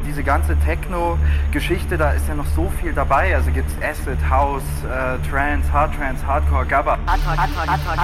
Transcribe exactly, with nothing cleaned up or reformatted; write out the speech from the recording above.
diese ganze Techno-Geschichte, da ist ja noch so viel dabei. Also gibt's Acid, House, äh, Trance, Hard Trance, Hardcore, Gabba.